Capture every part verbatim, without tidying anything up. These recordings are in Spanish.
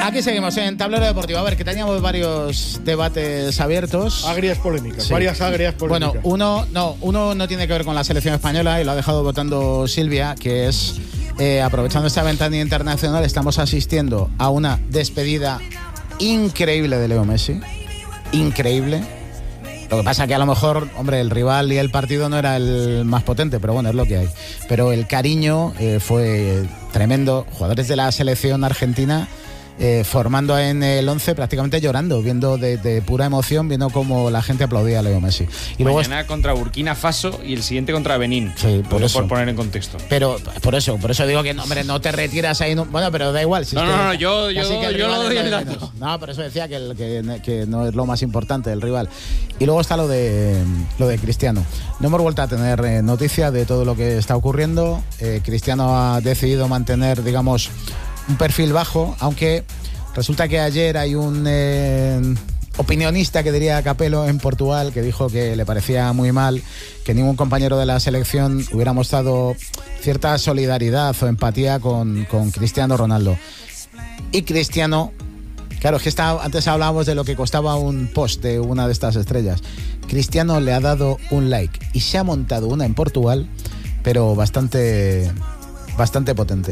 Aquí seguimos en Tablero Deportivo. A ver, que teníamos varios debates abiertos. Agrias polémicas, sí. varias agrias polémicas. Bueno, uno no, uno no tiene que ver con la selección española y lo ha dejado votando Silvia, que es, eh, aprovechando esta ventana internacional, estamos asistiendo a una despedida increíble de Leo Messi. Increíble. Lo que pasa que a lo mejor, hombre, el rival y el partido no era el más potente, pero bueno, es lo que hay. Pero el cariño eh, fue tremendo. Jugadores de la selección argentina eh, formando en el once, prácticamente llorando, viendo de, de pura emoción, viendo cómo la gente aplaudía a Leo Messi. Y Mañana luego contra Burkina Faso y el siguiente contra Benín. Sí, por eso. Por poner en contexto. Pero por eso, por eso digo que, hombre, no te retiras ahí. No, bueno, pero da igual. Si no, es no, que, no, yo, yo, yo yo lo doy el dato. dato. No, por eso decía que, el, que, que no es lo más importante el rival. Y luego está lo de lo de Cristiano. No hemos vuelto a tener eh, noticia de todo lo que está ocurriendo. Eh, Cristiano ha decidido mantener, digamos, un perfil bajo, aunque resulta que ayer hay un eh, opinionista que diría Capello en Portugal que dijo que le parecía muy mal que ningún compañero de la selección hubiera mostrado cierta solidaridad o empatía con, con Cristiano Ronaldo. Y Cristiano, claro, es que está, antes hablábamos de lo que costaba un post de una de estas estrellas. Cristiano le ha dado un like y se ha montado una en Portugal, pero bastante, bastante potente.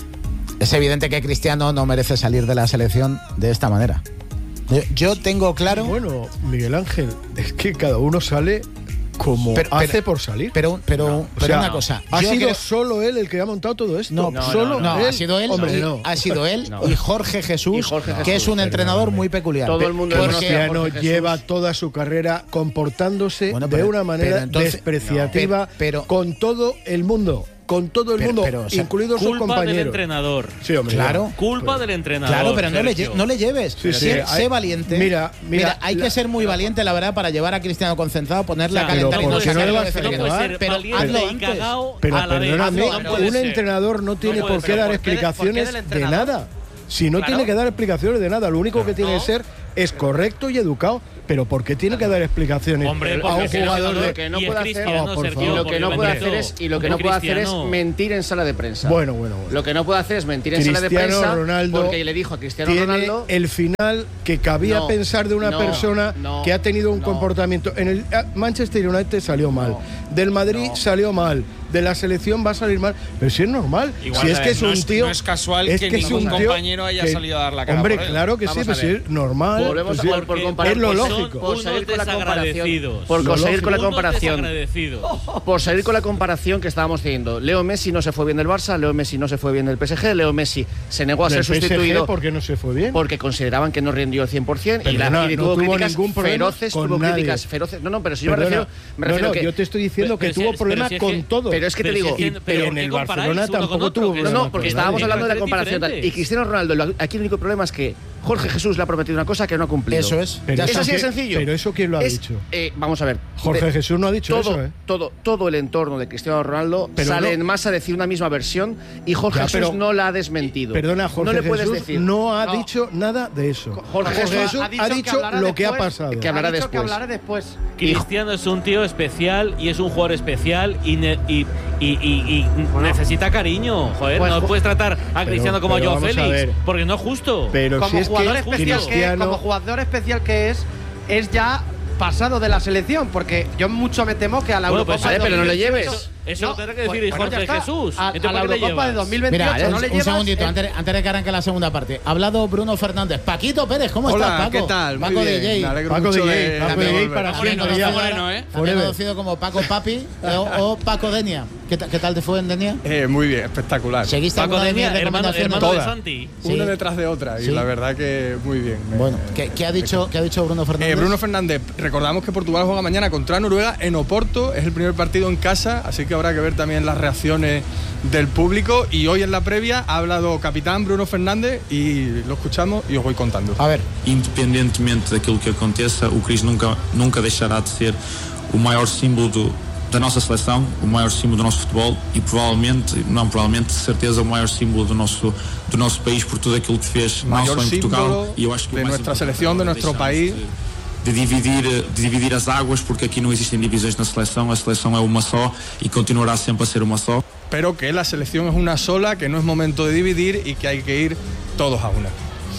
Es evidente que Cristiano no merece salir de la selección de esta manera. Yo, yo tengo claro... Bueno, Miguel Ángel, es que cada uno sale como pero, hace pero, por salir. Pero, pero, no, pero o sea, una cosa... ¿Ha sido creo... solo él el que ha montado todo esto? No, no solo no, no, él. ha sido él, Hombre, y, no. ha sido él no. y Jorge Jesús, y Jorge Jesús que es un entrenador muy peculiar. Todo el mundo porque Cristiano lleva toda su carrera comportándose bueno, pero, de una manera entonces, despreciativa no, pero, pero, con todo el mundo. Con todo el pero, mundo, pero, o sea, incluidos sus compañeros. Culpa del entrenador. Sí, hombre. Claro. Culpa del entrenador. Claro, pero no le, no le lleves. Sí, sí, sé, sé valiente. Mira, mira, mira hay la, que ser muy valiente, la verdad, para llevar a Cristiano concentrado, ponerle o sea, a calentar y no se no le va a hacer que no. Pero hazlo antes. Pero a la perdóname, vez, no un entrenador no tiene no por qué dar explicaciones de nada. Si no claro. tiene que dar explicaciones de nada, lo único no, que tiene no. que ser es correcto y educado. Pero ¿por qué tiene que dar explicaciones Hombre, a un jugador de que no puede hacer? Oh, por Sergio, lo que no puede hacer es y lo que no puede hacer es mentir en sala de prensa. Bueno, bueno, bueno. Lo que no puede hacer es mentir en Cristiano sala de prensa Ronaldo porque le dijo a Cristiano tiene Ronaldo el final que cabía no, pensar de una no, persona no, que ha tenido un no. comportamiento en el Manchester United salió mal, no, del Madrid no. salió mal, de la selección va a salir mal, pero si es normal, igual, si es que es un no tío, no es casual es que, que ningún es un tío compañero haya que, salido a dar la cara. Hombre, por él. claro que Vamos sí, pero si es normal, volvemos pues a por, por comparar, es lo por lógico. Por salir con la comparación, por lo seguir con la comparación, oh, por seguir con la comparación que estábamos teniendo. Leo Messi no se fue bien del Barça, Leo Messi no se fue bien del P S G, Leo Messi se negó a ser sustituido. ¿Por qué no se fue bien? Porque consideraban que no rindió al cien por ciento y, la, no, y no tuvo, tuvo críticas ningún problema feroces, con tuvo nadie. críticas feroces. No, no, pero si yo Perdona, me refiero, me refiero no, no, que yo te estoy diciendo pero, que pero tuvo problemas si es con que, todo. Pero es que te digo, y, pero en el Barcelona tampoco tuvo No, no, porque estábamos hablando de la comparación tal. Y Cristiano Ronaldo, aquí el único problema es que Jorge Jesús le ha prometido una cosa que no ha cumplido. Eso es. Pero es así de que, sencillo. Pero eso quién lo ha es, dicho. Eh, vamos a ver. Jorge de, Jesús no ha dicho todo, eso, ¿eh? Todo, todo el entorno de Cristiano Ronaldo pero sale no, en masa a decir una misma versión y Jorge ya, Jesús no la ha desmentido. Perdona, Jorge no le puedes Jesús decir. no ha no. dicho nada de eso. Jorge, Jorge Jesús Jesús ha dicho, ha dicho que lo después, que ha pasado. Que hablará ha dicho después. Que hablará después. Cristiano es un tío especial y es un jugador especial y, ne, y, y, y, y bueno, necesita cariño. Joder, pues, no puedes tratar a Cristiano pero, como pero a Joao Félix, porque no es justo. Pero como, si es jugador que especial Cristiano... que, como jugador especial que es, es ya pasado de la selección, porque yo mucho me temo que a la bueno, Eurocopa pues, vale, pero no le lleves. Eso no, lo tendrá que decir pues, Jorge bueno, Jesús. A, a la Eurocopa de dos mil veintiocho Mira, no un, le un llevas. segundito, El... antes, antes de que arranque la segunda parte. Ha hablado Bruno Fernández. Paquito Pérez, ¿cómo Hola, estás, Paco? ¿qué tal? Muy Paco bien. D J. Me alegro Paco mucho D J, de, Paco de D J volver. para Moreno, siempre. está moreno, ¿eh? También conocido como Paco Papi o, o Paco Denia. ¿Qué, ¿Qué tal te fue en Denia? Eh, muy bien, espectacular. ¿Seguiste Paco alguna de mis Denia, hermano, recomendaciones? hermano de Todas. Santi. Sí. Una detrás de otra y Sí. la verdad que muy bien. Bueno, ¿qué, qué, ha dicho, ¿qué ha dicho Bruno Fernández? Eh, Bruno Fernández, recordamos que Portugal juega mañana contra Noruega en Oporto, es el primer partido en casa, así que habrá que ver también las reacciones del público. Y hoy en la previa ha hablado capitán Bruno Fernández y lo escuchamos y os voy contando. A ver. Independentemente daquilo que aconteça, o Cris nunca, nunca deixará de ser o maior símbolo do, da nossa seleção, o maior símbolo do nosso futebol e provavelmente, não provavelmente, de certeza o maior símbolo do nosso, do nosso país por tudo aquilo que fez, não só em Portugal. E eu acho que de nuestra selección, de nuestro país. De dividir, de dividir as águas, porque aqui não existem divisões na seleção, a seleção é uma só e continuará sempre a ser uma só. Pero que la selección es una sola, que no es momento de dividir y que hay que ir todos a una.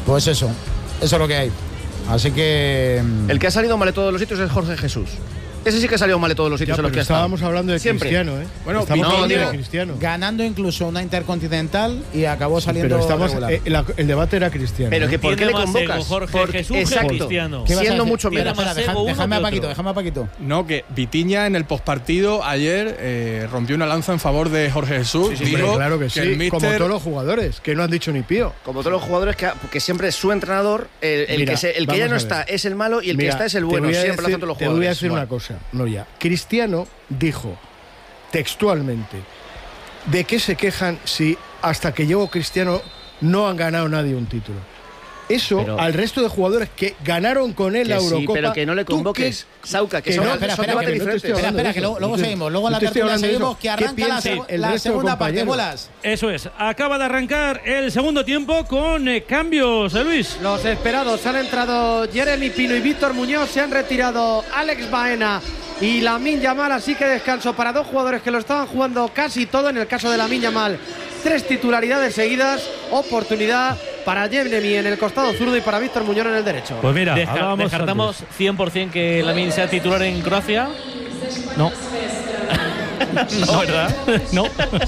Pues eso, eso es lo que hay. Así que... El que ha salido mal de todos los sitios es Jorge Jesús. Ese sí que salió mal de todos los sitios ya, en los que estábamos estado. hablando de Siempre. Cristiano, ¿eh? Bueno, estamos no, hablando digo, de Cristiano. Ganando incluso una intercontinental y acabó saliendo Pero estamos, regular. eh, la, el debate era Cristiano. Pero que ¿por qué le más convocas? ego Jorge Por, Jesús exacto. que Cristiano. ¿Qué vas a Siendo decir? mucho Espera, menos. espera, deja- Más ego uno déjame a que Paquito, otro. déjame a Paquito. No, que Vitiña en el postpartido ayer eh, rompió una lanza en favor de Jorge Jesús. Sí, sí, dijo hombre, claro que sí, el míster- como todos los jugadores, que no han dicho ni pío. Como todos los jugadores, que, que siempre es su entrenador, el, el Mira, que, se, el que vamos ya a no ver. está es el malo y el Mira, que está es el te bueno. voy a Siempre lo decir- hacen todos los Te jugadores. voy a decir Bueno. una cosa, no ya. Cristiano dijo textualmente de qué se quejan si hasta que llegó Cristiano no han ganado nadie un título. Eso Pero- al resto de jugadores que ganaron con él Que la sí, Eurocopa. pero que no le ¿tú convoques, qué- Sauca, que que son- no, son espera, espera, debates que no te diferentes. estoy Espera, hablando espera, de que eso. luego, luego Yo te- seguimos. Luego en la yo te estoy tertulia hablando de seguimos, eso. que ¿Qué arranca la, piensa seg- el la resto de segunda parte. compañeros? Bolas. Eso es, acaba de arrancar el segundo tiempo con eh, cambios, eh, Luis. Los esperados, han entrado Jeremy Pino y Víctor Muñoz, se han retirado Alex Baena y Lamine Yamal, así que descanso para dos jugadores que lo estaban jugando casi todo. En el caso de Lamine Yamal, tres titularidades seguidas, oportunidad para Jeremy en el costado zurdo y para Víctor Muñoz en el derecho. Pues mira, Desca- hablábamos descartamos cien por cien que Lamine sea titular en Croacia. No. No, ¿verdad? No.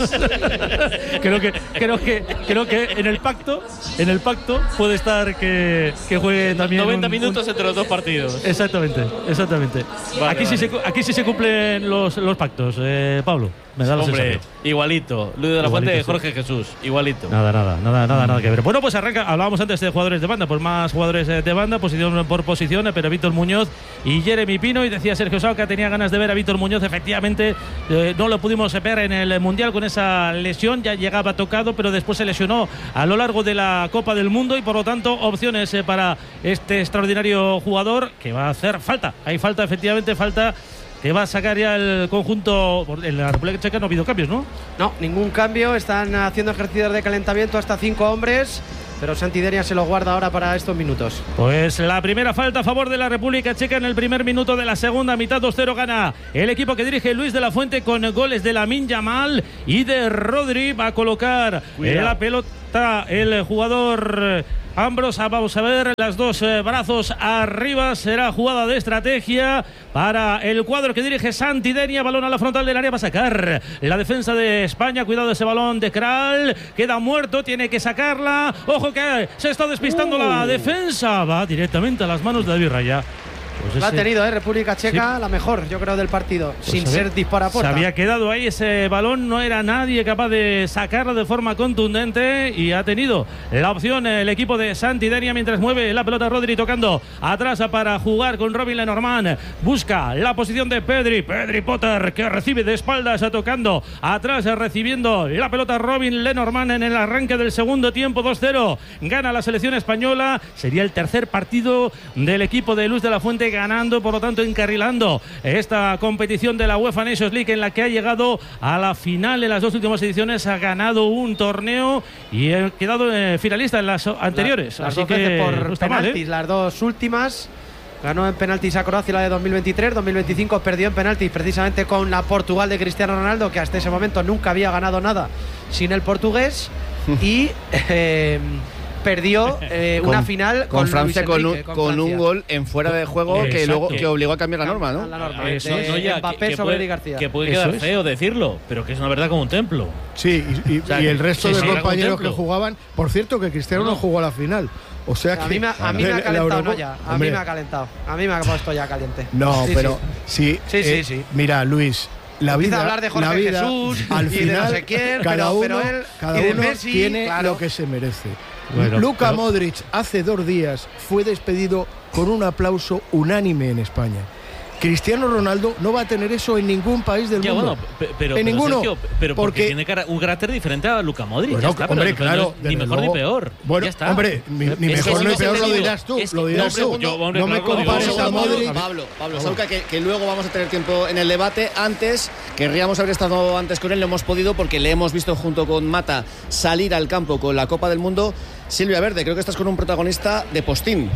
creo que creo que creo que en el pacto, en el pacto puede estar que, que juegue también noventa un- minutos un- entre los dos partidos. Exactamente, exactamente. Vale, aquí sí vale. se cu- aquí sí se cumplen los, los pactos, eh, Pablo. Me da la Hombre, sensación. igualito. Luis de la Igualito, Fuente, sí. Jorge Jesús, igualito. Nada, nada, nada, nada, nada que ver. Bueno, pues arranca, hablábamos antes de jugadores de banda, pues más jugadores eh, de banda, posición por posición, eh, pero Víctor Muñoz y Jeremy Pino, y decía Sergio Sauca, tenía ganas de ver a Víctor Muñoz, efectivamente, eh, no lo pudimos ver en el Mundial con esa lesión, ya llegaba tocado, pero después se lesionó a lo largo de la Copa del Mundo y por lo tanto opciones eh, para este extraordinario jugador que va a hacer falta, hay falta, efectivamente, falta que va a sacar ya el conjunto. En la República Checa no ha habido cambios, ¿no? No, ningún cambio, están haciendo ejercicios de calentamiento hasta cinco hombres, pero Santidenia se lo guarda ahora para estos minutos. Pues la primera falta a favor de la República Checa en el primer minuto de la segunda mitad. Dos cero gana el equipo que dirige Luis de la Fuente con goles de Lamine Yamal y de Rodri. Va a colocar en la pelota el jugador Ambros. Vamos a ver, las dos eh, brazos arriba. Será jugada de estrategia para el cuadro que dirige Santidenia. Balón a la frontal del área. Va a sacar la defensa de España. Cuidado de ese balón de Kral. Queda muerto. Tiene que sacarla. Ojo que se está despistando uh. la defensa. Va directamente a las manos de David Raya. Pues la ha ese... tenido, ¿eh? República Checa, sí. La mejor, yo creo, del partido, pues sin ser disparaporta. Se había quedado ahí ese balón, no era nadie capaz de sacarlo de forma contundente y ha tenido la opción el equipo de Santidenia mientras mueve la pelota Rodri tocando atrás para jugar con Robin Lenormand. Busca la posición de Pedri, Pedri Potter que recibe de espaldas tocando atrás, recibiendo la pelota Robin Lenormand en el arranque del segundo tiempo. Dos cero, gana la selección española, sería el tercer partido del equipo de Luis de la Fuente ganando, por lo tanto encarrilando esta competición de la UEFA Nations League en la que ha llegado a la final en las dos últimas ediciones, ha ganado un torneo y ha quedado eh, finalista en las anteriores. La, las así dos que veces por no está penaltis, mal, ¿eh? Las dos últimas. Ganó en penaltis a Croacia la de dos mil veintitrés, dos mil veinticinco perdió en penaltis precisamente con la Portugal de Cristiano Ronaldo, que hasta ese momento nunca había ganado nada sin el portugués y eh, perdió eh, con, una final con, con Francia Luis con, Enrique, un, con, con un gol en fuera de juego Exacto. que luego que obligó a cambiar la norma, ¿no? La norma. Eso, de no, ya, Mbappé que, que sobre puede, García. que puede Eso quedar es. feo decirlo, pero que es una verdad como un templo. Sí, y, y, o sea, y el resto sí, de sí, compañeros era que jugaban. Por cierto, que Cristiano no, No. jugó a la final. O sea que A mí me, a mí me ha calentado, no ya. A mí me ha calentado. A mí me ha puesto ya caliente. No, sí, pero sí. Sí, sí, eh, sí. Mira, Luis. La Empieza vida, a hablar de Jorge la vida, Jesús al y de final, no sé quién, cada pero- uno, pero él cada y de uno Messi, tiene claro. lo que se merece. Bueno, Luka pero- Modric hace dos días fue despedido con un aplauso unánime en España. Cristiano Ronaldo no va a tener eso en ningún país del Ya, mundo. bueno, pe- pero, en pero, ninguno. Sergio, pero porque, porque tiene cara- un carácter diferente a Luka Modric. Bueno, ya está, hombre, pero- pero claro, no es ni desde mejor luego. ni peor. Bueno, ya está. hombre, ni, ni Es que mejor si ni no peor te lo digo, dirás tú. es que- Lo dirás no, tú. yo, hombre, no me claro, digo, compares yo, a yo, Modric. Pablo, Pablo Sauca, que, que luego vamos a tener tiempo en el debate. Antes, querríamos haber estado antes con él, no hemos podido porque le hemos visto junto con Mata salir al campo con la Copa del Mundo. Silvia Verde, creo que estás con un protagonista de postín.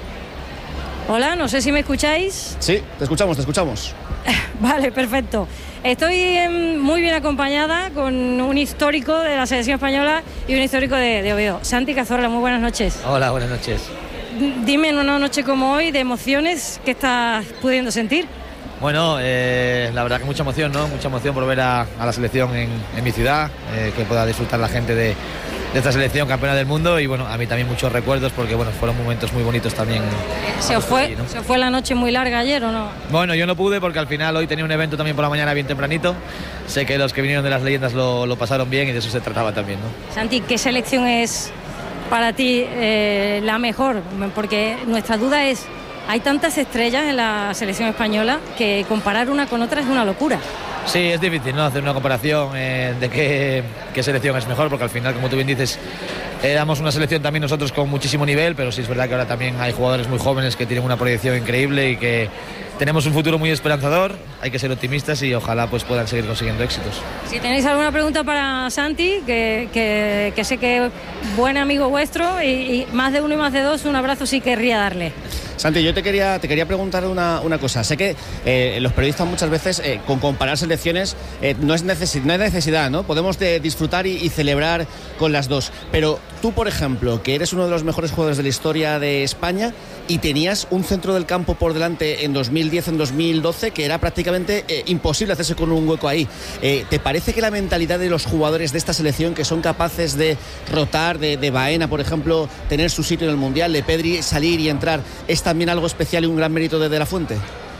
Hola, no sé si me escucháis. Sí, te escuchamos, te escuchamos. Vale, perfecto. Estoy eh, muy bien acompañada con un histórico de la selección española y un histórico de, de Oviedo. Santi Cazorla, muy buenas noches. Hola, buenas noches. D- dime en una noche como hoy de emociones, ¿qué estás pudiendo sentir? Bueno, eh, la verdad que mucha emoción, ¿no? Mucha emoción por ver a, a la selección en, en mi ciudad, eh, que pueda disfrutar la gente de, de esta selección campeona del mundo y bueno, a mí también muchos recuerdos porque bueno, fueron momentos muy bonitos también. ¿Se os fue, aquí, ¿no? ¿Se os fue la noche muy larga ayer o no? Bueno, yo no pude porque al final hoy tenía un evento también por la mañana bien tempranito. Sé que los que vinieron de las leyendas lo, lo pasaron bien y de eso se trataba también, ¿no? Santi, ¿qué selección es para ti eh, la mejor? Porque nuestra duda es, hay tantas estrellas en la selección española que comparar una con otra es una locura. Sí, es difícil, ¿no? Hacer una comparación eh, de qué, qué selección es mejor, porque al final, como tú bien dices, éramos una selección también nosotros con muchísimo nivel, pero sí es verdad que ahora también hay jugadores muy jóvenes que tienen una proyección increíble y que tenemos un futuro muy esperanzador. Hay que ser optimistas y ojalá pues puedan seguir consiguiendo éxitos. Si tenéis alguna pregunta para Santi, que, que, que sé que es buen amigo vuestro y, y más de uno y más de dos, un abrazo sí querría darle. Santi, yo te quería, te quería preguntar una, una cosa. Sé que eh, los periodistas muchas veces, eh, con comparar selecciones, eh, no, es necesi- no hay necesidad, ¿no? Podemos de disfrutar y, y celebrar con las dos. Pero tú, por ejemplo, que eres uno de los mejores jugadores de la historia de España y tenías un centro del campo por delante en dos mil diez, en dos mil doce, que era prácticamente eh, imposible hacerse con un hueco ahí. Eh, ¿Te parece que la mentalidad de los jugadores de esta selección, que son capaces de rotar, de, de Baena, por ejemplo, tener su sitio en el Mundial, de Pedri salir y entrar, es también algo especial y un gran mérito de De La Fuente?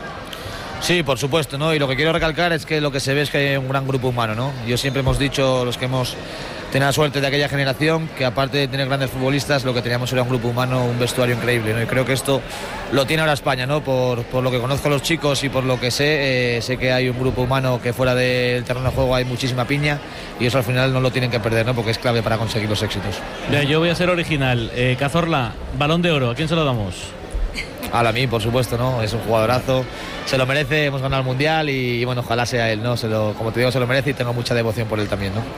Sí, por supuesto, ¿no? Y lo que quiero recalcar es que lo que se ve es que hay un gran grupo humano, ¿no? Yo siempre hemos dicho, los que hemos tenido la suerte de aquella generación, que aparte de tener grandes futbolistas, lo que teníamos era un grupo humano, un vestuario increíble, ¿no? Y creo que esto lo tiene ahora España, ¿no? Por, por lo que conozco a los chicos y por lo que sé, eh, sé que hay un grupo humano que fuera del terreno de juego hay muchísima piña y eso al final no lo tienen que perder, ¿no? Porque es clave para conseguir los éxitos. Ya, yo voy a ser original. Eh, Cazorla, Balón de Oro, ¿a quién se lo damos? A mí, por supuesto, ¿no? Es un jugadorazo, se lo merece, hemos ganado el Mundial y, y bueno, ojalá sea él, ¿no? Se lo, como te digo, se lo merece y tengo mucha devoción por él también, ¿no?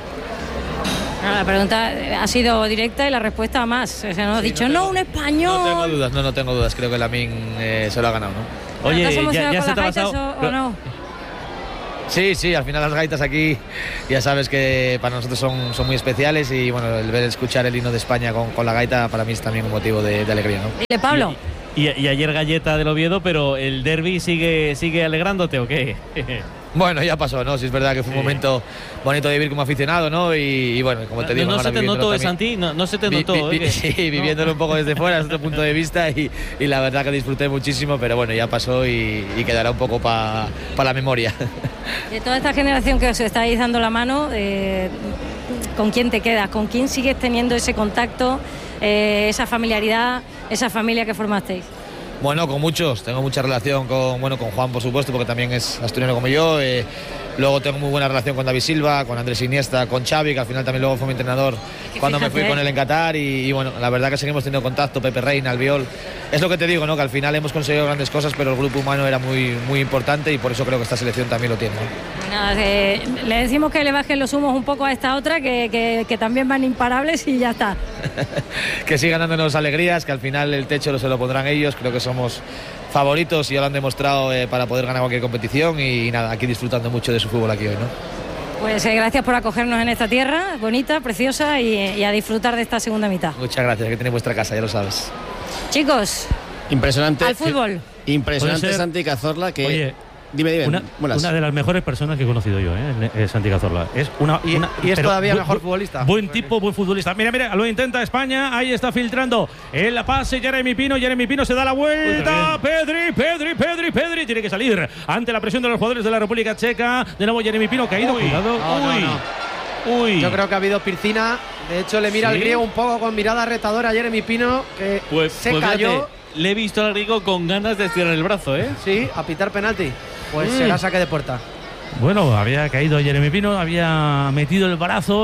La pregunta ha sido directa y la respuesta más. O sea, no ha Sí, dicho, no, no, tengo, un español. No tengo dudas, no, no tengo dudas, creo que Lamine eh, se lo ha ganado, ¿no? Oye, ¿Estás emocionado ya, ya con se te ha las gaitas pasado. o, o pero- no? Sí, sí, al final las gaitas aquí ya sabes que para nosotros son, son muy especiales y bueno, el ver, escuchar el himno de España con, con la gaita para mí es también un motivo de, de alegría, ¿no? Dile, Pablo. Y, y ayer galleta del Oviedo, pero el derbi sigue, sigue alegrándote, ¿o qué? Bueno, ya pasó, ¿no? Sí, es verdad que fue un Sí. momento bonito de vivir como aficionado, ¿no? Y, y bueno, como te digo, no, no ahora se te viviéndolo notó, ¿eh, también- Santi? No, no se te Vi- notó. vi- ¿eh? vi- que- sí, viviéndolo un poco desde fuera, desde otro punto de vista y, y la verdad que disfruté muchísimo, pero bueno, ya pasó y, y quedará un poco para la memoria. De toda esta generación que os estáis dando la mano, eh, ¿con quién te quedas? ¿Con quién sigues teniendo ese contacto, eh, esa familiaridad, esa familia que formasteis? Bueno, con muchos, tengo mucha relación con, bueno, con Juan, por supuesto, porque también es asturiano como yo. eh, luego tengo muy buena relación con David Silva, con Andrés Iniesta, con Xavi, que al final también luego fue mi entrenador que cuando me fíjate, fui con ¿eh? él en Qatar. Y, y bueno, la verdad que seguimos teniendo contacto, Pepe Reina, Albiol. Es lo que te digo, ¿no? Que al final hemos conseguido grandes cosas, pero el grupo humano era muy, muy importante y por eso creo que esta selección también lo tiene, ¿no? Nada, eh, le decimos que le bajen los humos un poco a esta otra, que, que, que también van imparables y ya está. Que sigan dándonos alegrías, que al final el techo se lo pondrán ellos. Creo que somos favoritos y ya lo han demostrado eh, para poder ganar cualquier competición y, y nada, aquí disfrutando mucho de su fútbol aquí hoy, ¿no? Pues eh, gracias por acogernos en esta tierra bonita, preciosa y, y a disfrutar de esta segunda mitad. Muchas gracias, que tenéis vuestra casa, ya lo sabes. Chicos, Impresionante. al fútbol. Impresionante, Puede ser- Santi Cazorla, que... Oye, dime, dime. Una, buenas. una de las mejores personas que he conocido yo, ¿eh? eh, Santi Cazorla. Es una, Y- una- y es pero todavía bu- mejor bu- futbolista. Buen tipo, buen futbolista. Mira, mira, lo intenta España. Ahí está filtrando el pase. Jeremy Pino. Jeremy Pino se da la vuelta. Pedri, Pedri, Pedri, Pedri. Tiene que salir ante la presión de los jugadores de la República Checa. De nuevo Jeremy Pino caído. Uy. Cuidado. No, no, Uy. no. Uy. Yo creo que ha habido piscina. De hecho, le mira ¿Sí? al griego un poco con mirada retadora a Jeremy Pino, que Pues, se pues cayó. fíjate, le he visto al griego con ganas de estirar el brazo, ¿eh? Sí, a pitar penalti. Pues Mm. será saque de puerta. Bueno, había caído Jeremy Pino, había metido el brazo,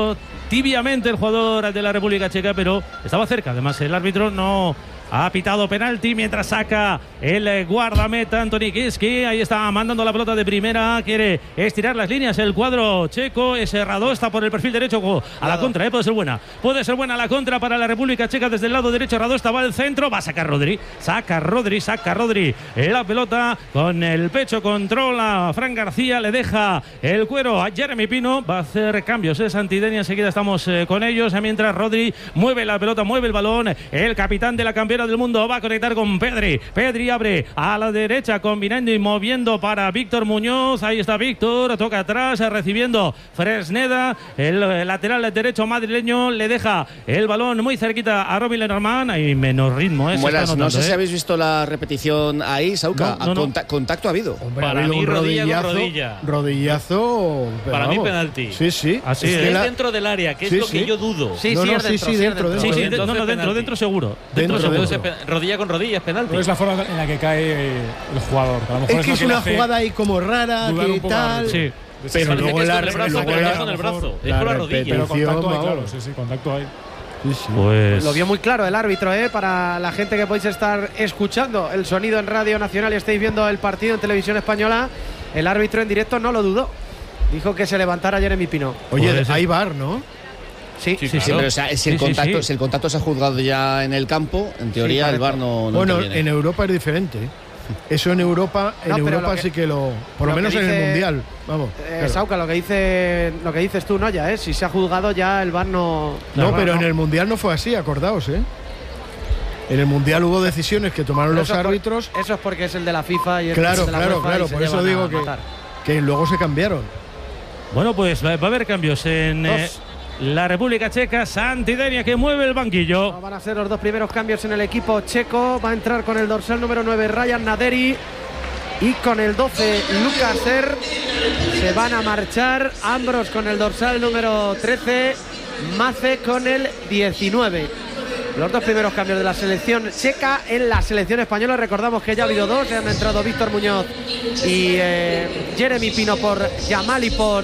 tibiamente el jugador de la República Checa, pero estaba cerca. Además, el árbitro no ha pitado penalti mientras saca el guardameta Antoni Kiski. Ahí está mandando la pelota de primera. Quiere estirar las líneas el cuadro checo. Ese Radosta por el perfil derecho a la contra. ¿eh? Puede ser buena. Puede ser buena la contra para la República Checa desde el lado derecho. Radosta va al centro. Va a sacar Rodri. Saca Rodri. Saca Rodri. La pelota con el pecho. Controla Fran García. Le deja el cuero a Jeremy Pino. Va a hacer cambios. Es Santidenia. Enseguida estamos eh, con ellos. Mientras Rodri mueve la pelota. Mueve el balón. El capitán de la campeona del mundo va a conectar con Pedri. Pedri abre a la derecha combinando y moviendo para Víctor Muñoz. Ahí está Víctor, toca atrás recibiendo Fresneda, el lateral derecho madrileño le deja el balón muy cerquita a Robin Lenormand. Hay menos ritmo. ¿eh? Buenas, notando, no sé ¿eh? si habéis visto la repetición ahí, Sauca. No, no, no. Conta contacto ha habido. Hombre, para ha habido mí un rodilla con rodillazo, rodilla. Rodillazo. Para vamos. mí penalti. Sí, sí. Así es, es. es la... dentro del área, que es sí, lo sí. que yo dudo. Sí, no, sí, no, es sí, dentro, sí, sí, es dentro, dentro. Sí, sí, Entonces no, no, dentro, penalti. dentro seguro. Dentro, Dentro dentro. seguro. Entonces, rodilla con rodilla es penalti. No es la forma en la que cae el jugador. A lo mejor Es que lo es le una hace jugada ahí como rara, dudar que un poco a tal. Rodri. Sí. Pero Parece luego que es la, con el brazo, luego pero la- no es con el brazo, es la con la rodilla. Pero repetición, contacto hay, vamos. claro. Sí, sí, contacto hay. Sí, sí. Pues Lo vio muy claro el árbitro, ¿eh? Para la gente que podéis estar escuchando el sonido en Radio Nacional y estáis viendo el partido en televisión española, el árbitro en directo no lo dudó. Dijo que se levantara Jeremy Pino. Oye, Puede ser. hay V A R, ¿no? Sí, Sí, Sí, claro. pero o sea, si, el Sí, sí, contacto, sí. si el contacto se ha juzgado ya en el campo, en teoría Sí, el V A R correcto. no, no Bueno, interviene. en Europa es diferente. ¿eh? Eso en Europa, en No, pero Europa lo que- sí que lo. Por lo, lo que menos en el dice- Mundial. Vamos. Eh, claro. Sauca, lo que dice, lo que dices tú, no ya, ¿eh? Si se ha juzgado ya el V A R no. No, pero en el Mundial no fue así, acordaos, ¿eh? En el Mundial hubo decisiones que tomaron Pero los eso es por- árbitros. Eso es porque es el de la FIFA y este Claro, es el de la claro, UEFA y claro. se Por eso llevan a digo que, matar. que luego se cambiaron. bueno, pues va, va a haber cambios en eh, Dos. la República Checa. Santidenia que mueve el banquillo. No van a ser los dos primeros cambios en el equipo checo. Va a entrar con el dorsal número nueve Ryan Naderi y con el doce Lucas Er. Se van a marchar Ambros con el dorsal número trece, Mace con el diecinueve. Los dos primeros cambios de la selección checa en la selección española. Recordamos que ya ha habido dos. Han entrado Víctor Muñoz y eh, Jeremy Pino por Yamal y por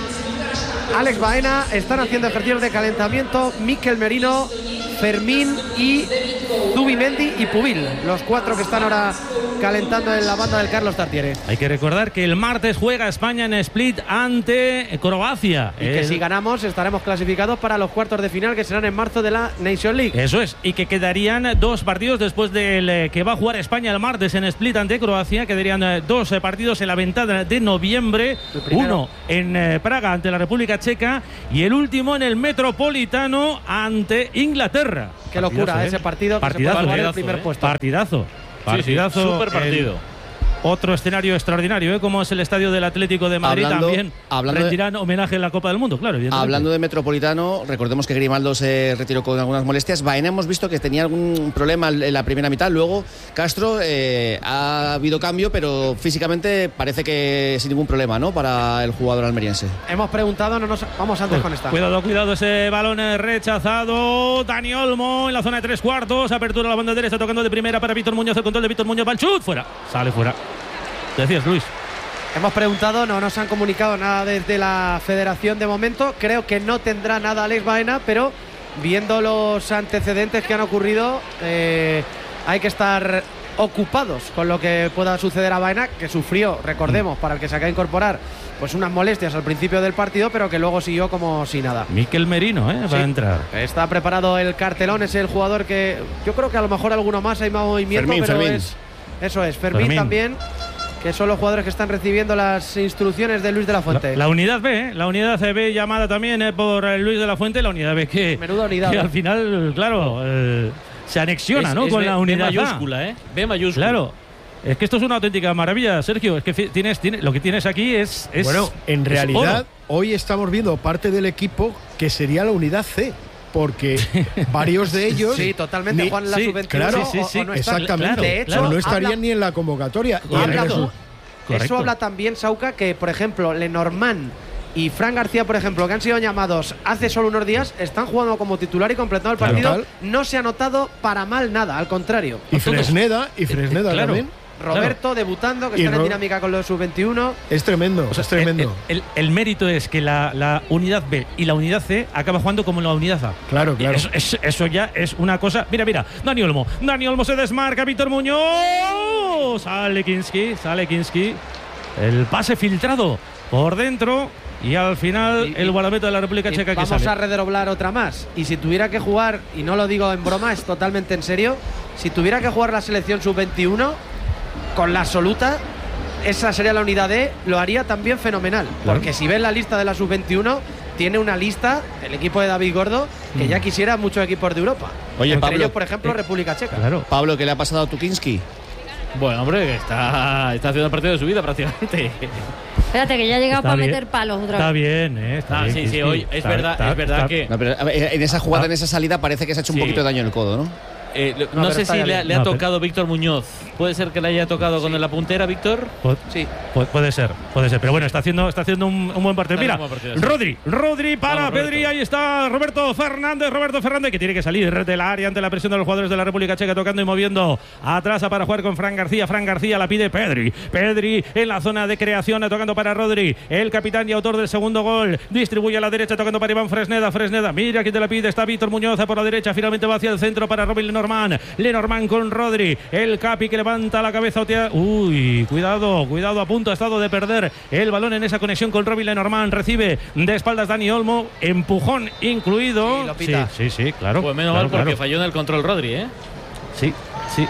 Alex Baena. Están haciendo ejercicios de calentamiento Mikel Merino, Fermín y Zubimendi y Pubil. Los cuatro que están ahora calentando en la banda del Carlos Tartiere. Hay que recordar que el martes juega España en Split ante Croacia. Y que El- si ganamos estaremos clasificados para los cuartos de final que serán en marzo de la Nation League. Eso es, y que quedarían dos partidos después del eh, que va a jugar España el martes en Split ante Croacia. Quedarían eh, dos eh, partidos en la ventana de noviembre. Uno en eh, Praga ante la República Checa y el último en el Metropolitano ante Inglaterra. Qué locura Partidazo, ¿eh? ese partido que Partidazo, se puede jugar en eh. el primer puesto. Partidazo. Partidazo. Sí, sí, súper partido. El- Otro escenario extraordinario, ¿eh? Como es el estadio del Atlético de Madrid. Hablando- también hablando de- retiran homenaje en la Copa del Mundo, claro. evidentemente. Hablando de Metropolitano, recordemos que Grimaldo se retiró con algunas molestias. Baena hemos visto que tenía algún problema en la primera mitad. Luego Castro eh, ha habido cambio, pero físicamente parece que sin ningún problema, ¿no? Para el jugador almeriense. Hemos preguntado, no nos vamos antes con esta. Cuidado, cuidado, ese balón es rechazado. Dani Olmo en la zona de tres cuartos. Apertura a la banda derecha, tocando de primera para Víctor Muñoz. El control de Víctor Muñoz. Va el chut, fuera. Sale fuera. Decías, Luis. Hemos preguntado, no nos han comunicado nada desde la federación de momento. Creo que no tendrá nada Alex Baena, pero viendo los antecedentes que han ocurrido, eh, hay que estar ocupados con lo que pueda suceder a Baena, que sufrió, recordemos, para el que se acaba de incorporar, pues unas molestias al principio del partido, pero que luego siguió como si nada. Mikel Merino, ¿eh? Va Sí. a entrar. Está preparado el cartelón, es el jugador que yo creo que a lo mejor alguno más hay más movimiento, Fermín, pero Fermín. es eso es Fermín, Fermín. también, que son los jugadores que están recibiendo las instrucciones de Luis de la Fuente. La, la unidad B, ¿eh? La unidad B llamada también eh, por eh, Luis de la Fuente. La unidad B que, Menuda unidad, que ¿eh? al final, claro, eh, se anexiona, Es- ¿no? es Con B- la unidad B A. mayúscula, ¿eh? B mayúscula. Claro. Es que esto es una auténtica maravilla, Sergio. Es que fi- tienes, tienes, lo que tienes aquí es. es Bueno, en es realidad, oro. hoy estamos viendo parte del equipo que sería la unidad C. Porque varios de ellos. Sí, totalmente. ni- Juan la sí, sub veintiuno claro, o- sí, sí, o no están. exactamente. De hecho, o no estarían habla- ni en la convocatoria. Y el habla- resu- Correcto. Eso habla también, Sauca, que por ejemplo Lenormand y Fran García, por ejemplo, que han sido llamados hace solo unos días, están jugando como titular y completando el Claro. partido. Total. No se ha notado para mal nada, al contrario. y Fresneda, y Fresneda Claro. también. Roberto claro. debutando, que Y está Ro- en dinámica con los sub veintiuno. Es tremendo, O sea, es tremendo. El, el- el mérito es que la, la unidad B y la unidad C acaba jugando como la unidad A. Claro, claro. Eso, es- eso ya es una cosa. Mira, mira, Dani Olmo. Dani Olmo se desmarca, Víctor Muñoz. Sale Kinski, sale Kinski. El pase filtrado por dentro. Y al final, Y- el y- guardameta de la República Y Checa que vamos sale. a redoblar otra más. Y si tuviera que jugar, y no lo digo en broma, es totalmente en serio, si tuviera que jugar la selección sub veintiuno con la absoluta, esa sería la unidad D, lo haría también fenomenal. Claro. Porque si ves la lista de la sub veintiuno, tiene una lista, el equipo de David Gordo, que Mm. ya quisiera muchos equipos de Europa. Oye, Entre Pablo, ellos, por ejemplo, eh, República Checa. Claro. Pablo, ¿qué le ha pasado a Tukinski? Bueno, hombre, que está, está haciendo el partido de su vida prácticamente. Espérate, que ya ha llegado Está para bien. meter palos otra Está vez. bien, ¿eh? Está Ah, bien, sí, sí, Kinski. hoy es Está- verdad, está- es verdad está- que No, pero, a ver, en esa jugada, Ah. en esa salida, parece que se ha hecho un Sí. poquito de daño en el codo, ¿no? Eh, lo- No, no, pero sé está si ya le, bien. le ha No, pero- tocado Víctor Muñoz. Puede ser que le haya tocado con la puntera, Víctor. Pu- Sí. pu- Puede ser, puede ser. Pero bueno, está haciendo, está haciendo un, un buen partido. Está Mira, haciendo un buen partido, sí. Rodri, Rodri para Vamos, Roberto. Pedri. Ahí está Roberto Fernández, Roberto Fernández, que tiene que salir del área ante la presión de los jugadores de la República Checa, tocando y moviendo atrás para jugar con Fran García. Fran García la pide Pedri. Pedri en la zona de creación, tocando para Rodri, el capitán y autor del segundo gol. Distribuye a la derecha, tocando para Iván Fresneda. Fresneda, mira quién te la pide. Está Víctor Muñoz por la derecha. Finalmente va hacia el centro para Robin Lenormand. Lenormand con Rodri. El Capi que levanta la cabeza. otea- Uy, cuidado, cuidado. A punto ha estado de perder el balón en esa conexión con Robin Lenormand. Recibe de espaldas Dani Olmo. Empujón incluido. Sí, lo pita. sí, sí, sí, claro. Pues menos claro, mal porque claro. falló en el control Rodri, ¿eh? Sí, sí.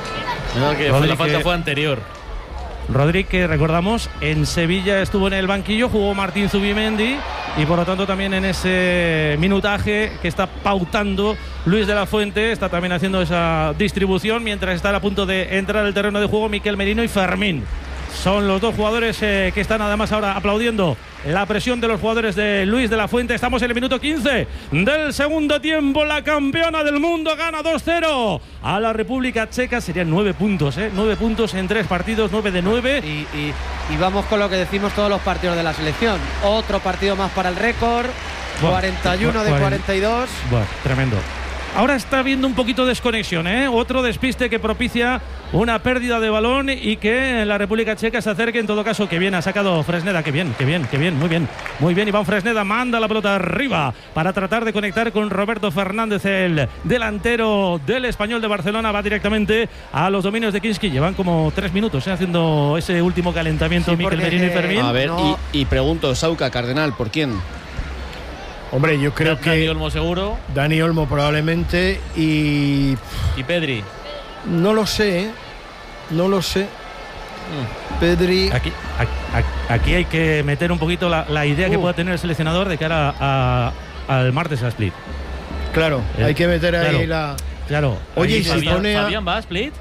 Menos mal que Rodri la falta que- fue anterior. Rodri, que recordamos, en Sevilla estuvo en el banquillo, jugó Martín Zubimendi y por lo tanto también en ese minutaje que está pautando Luis de la Fuente, está también haciendo esa distribución mientras está a punto de entrar al terreno de juego Miquel Merino y Fermín. Son los dos jugadores eh, que están además ahora aplaudiendo la presión de los jugadores de Luis de la Fuente. Estamos en el minuto quince del segundo tiempo. La campeona del mundo gana dos cero a la República Checa. Serían nueve puntos, ¿eh? Nueve puntos en tres partidos, nueve de nueve. Y, y- y vamos con lo que decimos todos los partidos de la selección. Otro partido más para el récord. Buah, cuarenta y uno de cuarenta. cuarenta y dos. Bueno, tremendo. Ahora está habiendo un poquito de desconexión, ¿eh? Otro despiste que propicia una pérdida de balón y que la República Checa se acerque. En todo caso, que bien ha sacado Fresneda, que bien, que bien, que bien, muy bien, muy bien. Iván Fresneda manda la pelota arriba para tratar de conectar con Roberto Fernández, el delantero del Español de Barcelona. Va directamente a los dominios de Kinski. Llevan como tres minutos ¿eh? haciendo ese último calentamiento Sí, Miquel porque, Merino y eh, Fermín. A ver, no. y, y pregunto, Sauca, Cardenal, ¿por quién? Hombre, yo creo Dani que Olmo seguro Dani Olmo probablemente y y Pedri. no lo sé, ¿eh? no lo sé. Pedri, Aquí, aquí, aquí hay que meter un poquito la, la idea que Uh. pueda tener el seleccionador de cara a- al martes a Split. claro, Eh, hay que meter ahí claro. la. Claro. Oye, ahí y si está. Fabián, pone a- Fabián va a Split.